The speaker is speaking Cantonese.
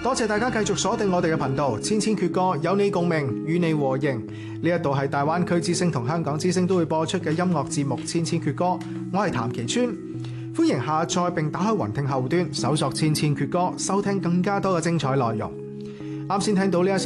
多謝大家繼續鎖定我哋嘅頻道，千千闕歌，有你共鳴，與你和應。呢一度係大灣區之聲同香港之聲都會播出嘅音樂節目《千千闕歌》，我係譚其川，歡迎下載並打開雲聽後端，搜索千千闕歌，收聽更加多嘅精彩內容。啱先聽到呢一首